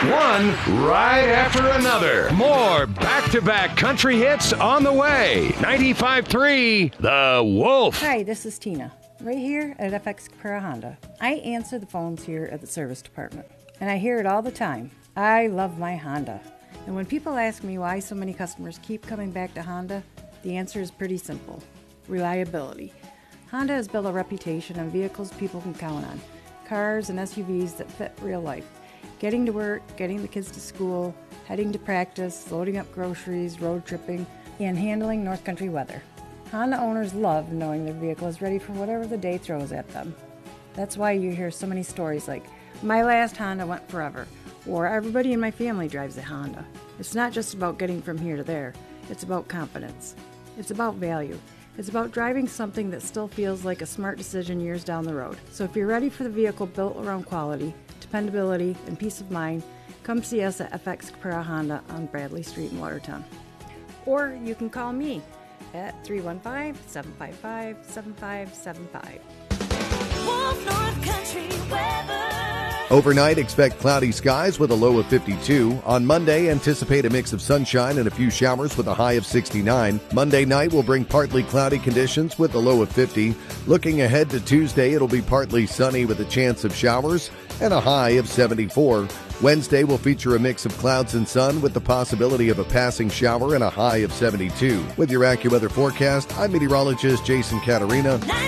One right after another. More back-to-back country hits on the way. 95.3 The Wolf. Hi, this is Tina, right here at FX Capera Honda. I answer the phones here at the service department, and I hear it all the time. I love my Honda. And when people ask me why so many customers keep coming back to Honda, the answer is pretty simple. Reliability. Honda has built a reputation on vehicles people can count on. Cars and SUVs that fit real life. Getting to work, getting the kids to school, heading to practice, loading up groceries, road tripping, and handling North Country weather. Honda owners love knowing their vehicle is ready for whatever the day throws at them. That's why you hear so many stories like, my last Honda went forever, or everybody in my family drives a Honda. It's not just about getting from here to there. It's about confidence. It's about value. It's about driving something that still feels like a smart decision years down the road. So if you're ready for the vehicle built around quality, dependability, and peace of mind, come see us at FX Capera Honda on Bradley Street in Watertown. Or you can call me at 315-755-7575. Wolf North Country weather. Overnight, expect cloudy skies with a low of 52. On Monday, anticipate a mix of sunshine and a few showers with a high of 69. Monday night will bring partly cloudy conditions with a low of 50. Looking ahead to Tuesday, it'll be partly sunny with a chance of showers and a high of 74. Wednesday will feature a mix of clouds and sun with the possibility of a passing shower and a high of 72. With your AccuWeather forecast, I'm meteorologist Jason Caterina.